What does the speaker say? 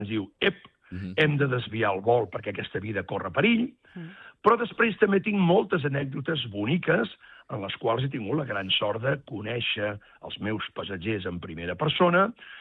ens diu, hem de desviar el vol perquè aquesta vida corre perill, però després també tinc moltes anècdotes boniques en les quals he tingut la gran sort de conèixer els meus passatgers en primera persona